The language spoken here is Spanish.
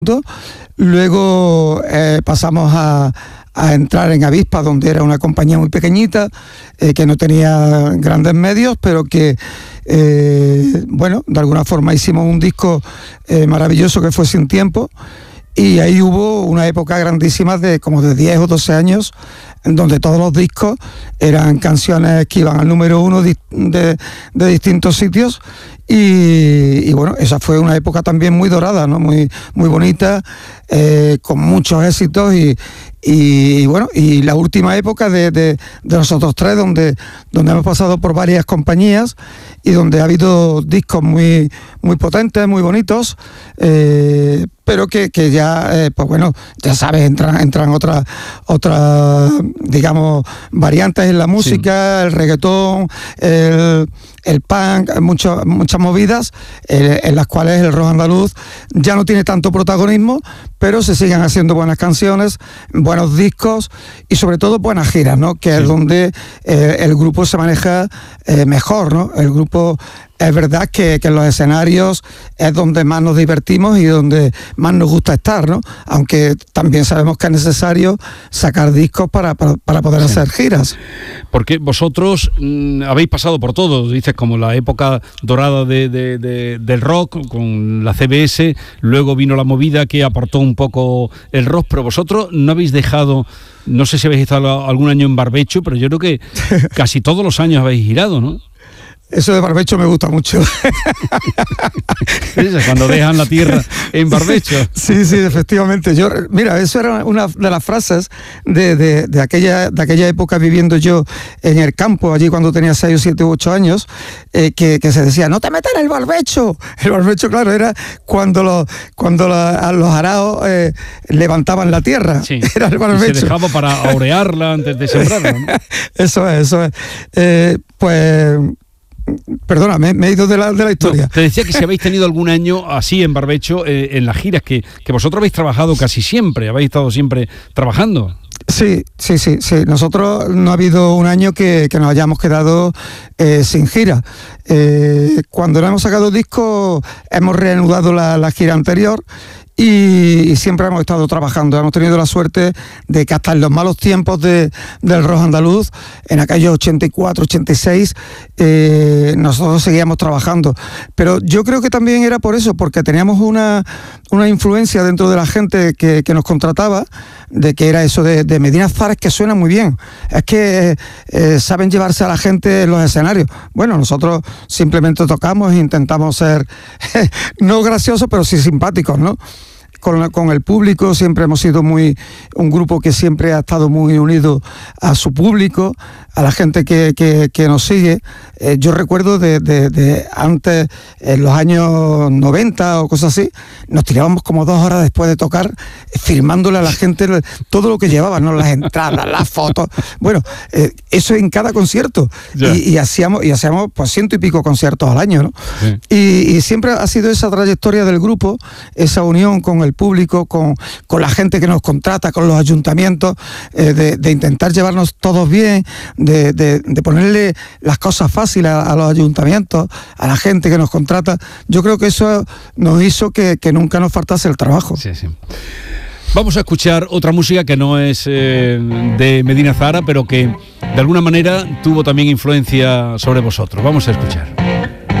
Luego pasamos a entrar en Avispa, donde era una compañía muy pequeñita, que no tenía grandes medios, pero que, de alguna forma hicimos un disco maravilloso que fue Sin Tiempo, y ahí hubo una época grandísima de como de 10 o 12 años, en donde todos los discos eran canciones que iban al número 1 de distintos sitios, y bueno, esa fue una época también muy dorada, ¿no? Muy bonita, con muchos éxitos, y bueno, y la última época de nosotros tres, donde hemos pasado por varias compañías y donde ha habido discos muy potentes, muy bonitos, pero que ya, ya sabes, entran otras digamos, variantes en la música, sí. El reggaetón, el punk, muchas movidas, en las cuales el rock andaluz ya no tiene tanto protagonismo, pero se siguen haciendo buenas canciones, buenos discos y sobre todo buenas giras, ¿no? Que sí. Es donde el grupo se maneja mejor, ¿no? El grupo, es verdad que en los escenarios es donde más nos divertimos y donde más nos gusta estar, ¿no? Aunque también sabemos que es necesario sacar discos para poder hacer giras. Porque vosotros habéis pasado por todo, dices, como la época dorada del rock con la CBS, luego vino la movida que aportó un poco el rock, pero vosotros no habéis dejado, no sé si habéis estado algún año en Barbecho, pero yo creo que casi todos los años habéis girado, ¿no? Eso de Barbecho me gusta mucho. Cuando dejan la tierra en Barbecho. Sí, efectivamente. Mira, eso era una de las frases de aquella época, viviendo yo en el campo, allí cuando tenía 6 o 7 u 8 años, que se decía, no te metas en el barbecho. El barbecho, claro, era cuando a los araos levantaban la tierra. Sí. Era el barbecho. Y se dejaba para aurearla antes de sembrarla, ¿no? Eso es. Perdona, me he ido de la historia. No, te decía que si habéis tenido algún año así en Barbecho, en las giras, que vosotros habéis trabajado casi siempre, habéis estado siempre trabajando. Sí. Nosotros no ha habido un año que nos hayamos quedado sin gira. Cuando no hemos sacado disco, hemos reanudado la gira anterior. Y siempre hemos estado trabajando. Hemos tenido la suerte de que hasta en los malos tiempos del rock andaluz, en aquellos 84, 86, nosotros seguíamos trabajando. Pero yo creo que también era por eso, porque teníamos una influencia dentro de la gente que nos contrataba, de que era eso de Medina Zara, que suena muy bien. Es que saben llevarse a la gente en los escenarios. Bueno, nosotros simplemente tocamos e intentamos ser no graciosos, pero sí simpáticos, ¿no? Con el público siempre hemos sido un grupo que siempre ha estado muy unido a su público, a la gente que nos sigue. Yo recuerdo de antes, en los años 90 o cosas así, nos tirábamos como 2 horas después de tocar, firmándole a la gente todo lo que llevaban, ¿no? Las entradas, las fotos. Bueno, eso en cada concierto. Y hacíamos pues 100 y pico conciertos al año, ¿no? Sí. Y siempre ha sido esa trayectoria del grupo, esa unión con el público, con la gente que nos contrata, con los ayuntamientos, de intentar llevarnos todos bien, de ponerle las cosas fáciles a los ayuntamientos, a la gente que nos contrata. Yo creo que eso nos hizo que nunca nos faltase el trabajo. Sí. Vamos a escuchar otra música que no es de Medina Zahara, pero que de alguna manera tuvo también influencia sobre vosotros. Vamos a escuchar.